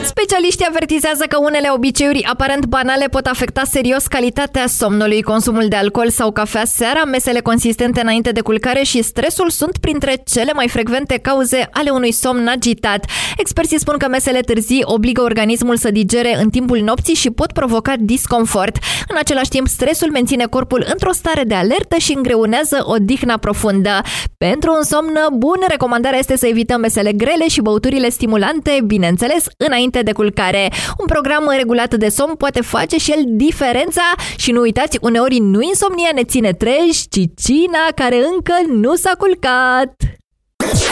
Specialiștii avertizează că unele obiceiuri aparent banale pot afecta serios calitatea somnului. Consumul de alcool sau cafea seara, mesele consistente înainte de culcare și stresul sunt printre cele mai frecvente cauze ale unui somn agitat. Experții spun că mesele târzii obligă organismul să digere în timpul nopții și pot provoca disconfort. În același timp, stresul menține corpul într-o stare de alertă și îngreunează odihna profundă. Pentru un somn bun, recomandarea este să evităm mesele grele și băuturile stimulante, bineînțeles, înainte de culcare. Un program regulat de somn poate face și el diferența și nu uitați, uneori nu insomnia ne ține treji, ci cina care încă nu s-a culcat.